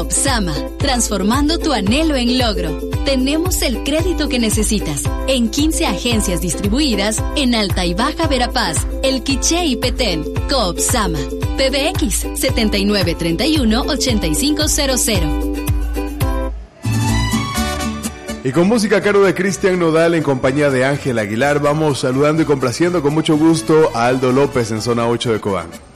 Coop Sama, transformando tu anhelo en logro. Tenemos el crédito que necesitas en 15 agencias distribuidas en Alta y Baja Verapaz, El Quiché y Petén. Coop Sama, PBX 7931-8500. Y con música a cargo de Cristian Nodal en compañía de Ángel Aguilar, vamos saludando y complaciendo con mucho gusto a Aldo López en zona 8 de Cobán.